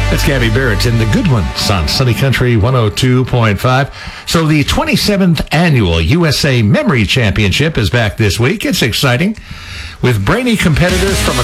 That's Gabby Barrett in The Good Ones on Sunny Country 102.5. So the 27th annual USA Memory Championship is back this week. It's exciting with brainy competitors from